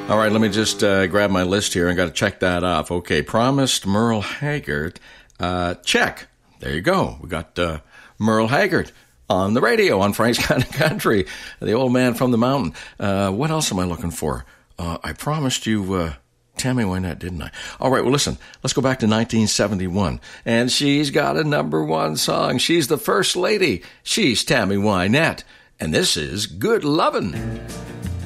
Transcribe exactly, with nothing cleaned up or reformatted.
All right, let me just uh, grab my list here. I got to check that off. Okay, Promised Merle Haggard. Uh, check. There you go. We got uh, Merle Haggard on the radio on Frank's Kind of Country, the old man from the mountain. Uh, what else am I looking for? Uh, I promised you uh, Tammy Wynette, didn't I? All right, well, listen, let's go back to nineteen seventy-one. And she's got a number one song. She's the first lady. She's Tammy Wynette. And this is Good Lovin'.